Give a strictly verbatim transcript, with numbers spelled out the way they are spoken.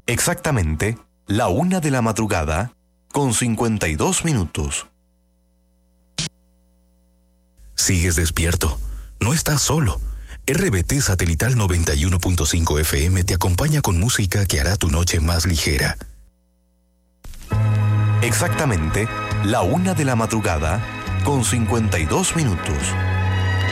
Exactamente, la una de la madrugada, con cincuenta y dos minutos. Sigues despierto. No estás solo. R B T Satelital noventa y uno punto cinco F M te acompaña con música que hará tu noche más ligera. Exactamente, la una de la madrugada, con cincuenta y dos minutos.